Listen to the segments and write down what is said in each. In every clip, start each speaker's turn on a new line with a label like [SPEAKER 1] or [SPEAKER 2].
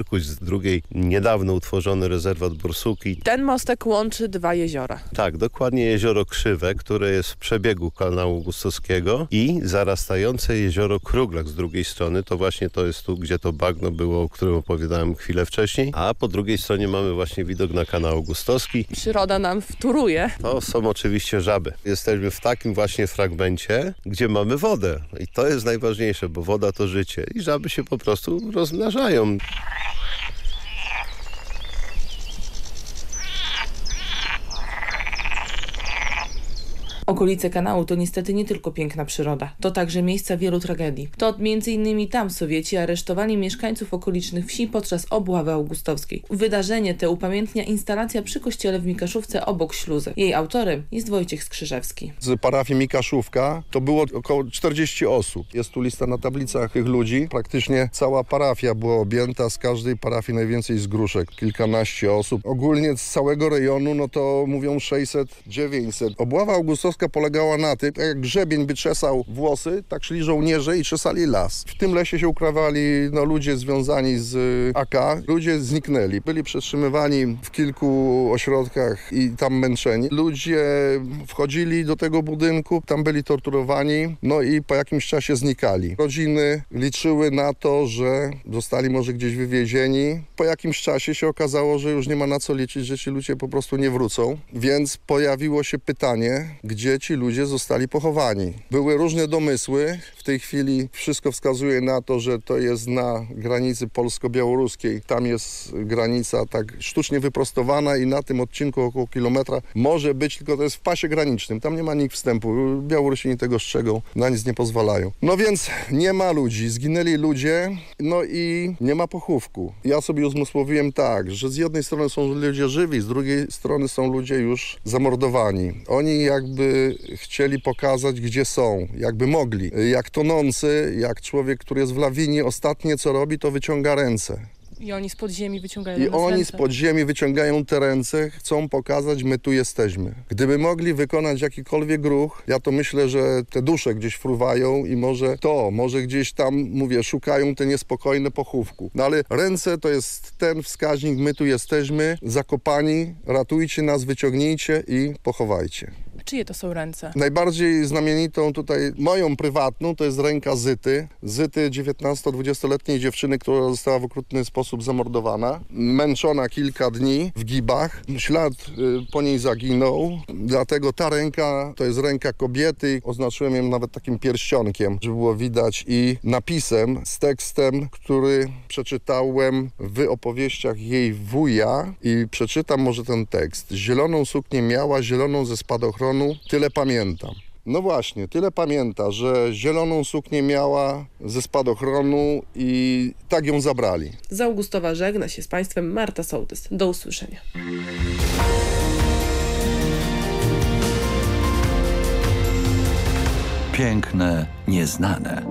[SPEAKER 1] Kuś, z drugiej niedawno utworzony rezerwat borsuki.
[SPEAKER 2] Ten mostek łączy dwa jeziora.
[SPEAKER 1] Tak, dokładnie jezioro Krzywe, które jest w przebiegu kanału augustowskiego i zarastające jezioro Kruglak z drugiej strony. To właśnie to jest tu, gdzie to bagno było, o którym opowiadałem chwilę wcześniej. A po drugiej stronie mamy właśnie widok na kanał augustowski.
[SPEAKER 2] Przyroda nam wtóruje.
[SPEAKER 1] To są oczywiście żaby. Jesteśmy w takim właśnie fragmencie, gdzie mamy wodę. I to jest najważniejsze, bo woda to życie. I żaby się po prostu rozmnażają.
[SPEAKER 2] Okolice kanału to niestety nie tylko piękna przyroda, to także miejsca wielu tragedii. To m.in. tam Sowieci aresztowali mieszkańców okolicznych wsi podczas obławy augustowskiej. Wydarzenie te upamiętnia instalacja przy kościele w Mikaszówce obok śluzy. Jej autorem jest Wojciech Skrzyżewski.
[SPEAKER 3] Z parafii Mikaszówka to było około 40 osób. Jest tu lista na tablicach tych ludzi. Praktycznie cała parafia była objęta, z każdej parafii najwięcej z Gruszek. Kilkanaście osób. Ogólnie z całego rejonu, no to mówią 600-900. Obława augustowska polegała na tym, jak grzebień by czesał włosy, tak szli żołnierze i czesali las. W tym lesie się ukrywali ludzie związani z AK. Ludzie zniknęli. Byli przetrzymywani w kilku ośrodkach i tam męczeni. Ludzie wchodzili do tego budynku, tam byli torturowani, no i po jakimś czasie znikali. Rodziny liczyły na to, że zostali może gdzieś wywiezieni. Po jakimś czasie się okazało, że już nie ma na co liczyć, że ci ludzie po prostu nie wrócą. Więc pojawiło się pytanie, gdzie ci ludzie zostali pochowani. Były różne domysły. W tej chwili wszystko wskazuje na to, że to jest na granicy polsko-białoruskiej. Tam jest granica tak sztucznie wyprostowana i na tym odcinku około kilometra może być, tylko to jest w pasie granicznym. Tam nie ma nikt wstępu. Białorusini tego strzegą, na nic nie pozwalają. No więc nie ma ludzi. Zginęli ludzie, no i nie ma pochówku. Ja sobie uzmysłowiłem tak, że z jednej strony są ludzie żywi, z drugiej strony są ludzie już zamordowani. Oni jakby chcieli pokazać, gdzie są, jakby mogli. Jak tonący, jak człowiek, który jest w lawinie, ostatnie co robi, to wyciąga ręce.
[SPEAKER 2] I oni z podziemi wyciągają
[SPEAKER 3] I oni z podziemi wyciągają te ręce, chcą pokazać, my tu jesteśmy. Gdyby mogli wykonać jakikolwiek ruch, ja to myślę, że te dusze gdzieś fruwają i może gdzieś tam, mówię, szukają te niespokojne pochówku. No ale ręce to jest ten wskaźnik, my tu jesteśmy, zakopani, ratujcie nas, wyciągnijcie i pochowajcie.
[SPEAKER 2] Czyje to są ręce?
[SPEAKER 3] Najbardziej znamienitą tutaj, moją prywatną, to jest ręka Zyty. Zyty, 19-20-letniej dziewczyny, która została w okrutny sposób zamordowana. Męczona kilka dni w gibach. Ślad po niej zaginął. Dlatego ta ręka to jest ręka kobiety. Oznaczyłem ją nawet takim pierścionkiem, żeby było widać, i napisem z tekstem, który przeczytałem w opowieściach jej wuja i przeczytam może ten tekst. Zieloną suknię miała, zieloną ze spadochronu, tyle pamiętam. No właśnie, tyle pamięta, że zieloną suknię miała ze spadochronu i tak ją zabrali.
[SPEAKER 2] Z Augustowa żegna się z Państwem Marta Sołtys. Do usłyszenia.
[SPEAKER 4] Piękne, nieznane.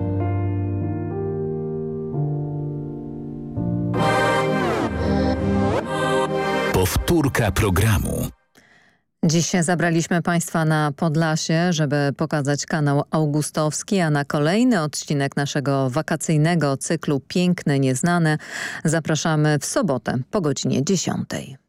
[SPEAKER 4] Powtórka programu.
[SPEAKER 5] Dziś zabraliśmy Państwa na Podlasie, żeby pokazać kanał augustowski, a na kolejny odcinek naszego wakacyjnego cyklu Piękne Nieznane zapraszamy w sobotę po godzinie 10.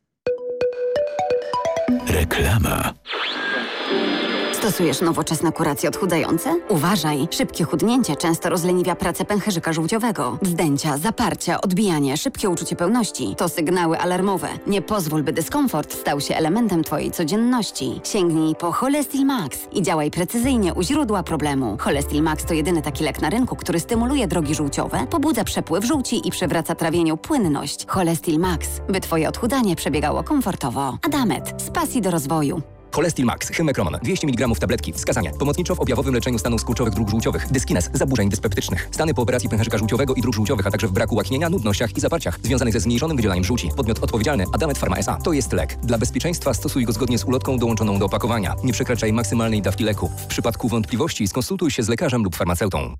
[SPEAKER 4] Reklama.
[SPEAKER 6] Stosujesz nowoczesne kuracje odchudzające? Uważaj! Szybkie chudnięcie często rozleniwia pracę pęcherzyka żółciowego. Wzdęcia, zaparcia, odbijanie, szybkie uczucie pełności to sygnały alarmowe. Nie pozwól, by dyskomfort stał się elementem Twojej codzienności. Sięgnij po Cholestil Max i działaj precyzyjnie u źródła problemu. Cholestil Max to jedyny taki lek na rynku, który stymuluje drogi żółciowe, pobudza przepływ żółci i przywraca trawieniu płynność. Cholestil Max, by Twoje odchudzanie przebiegało komfortowo. Adamet, z pasji do rozwoju.
[SPEAKER 7] Cholestil Max, Hymekroman, 200 mg tabletki. Wskazania: pomocniczo w objawowym leczeniu stanów skurczowych dróg żółciowych, dyskines, zaburzeń dyspeptycznych, stany po operacji pęcherzyka żółciowego i dróg żółciowych, a także w braku łaknienia, nudnościach i zaparciach związanych ze zmniejszonym wydzielaniem żółci. Podmiot odpowiedzialny: Adamet Pharma S.A. To jest lek. Dla bezpieczeństwa stosuj go zgodnie z ulotką dołączoną do opakowania. Nie przekraczaj maksymalnej dawki leku. W przypadku wątpliwości skonsultuj się z lekarzem lub farmaceutą.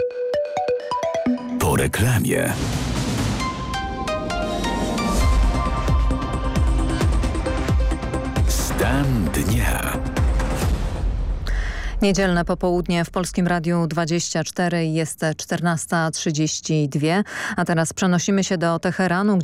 [SPEAKER 4] Po reklamie. Stan dnia.
[SPEAKER 5] Niedzielne popołudnie w Polskim Radiu 24, jest 14:32, a teraz przenosimy się do Teheranu,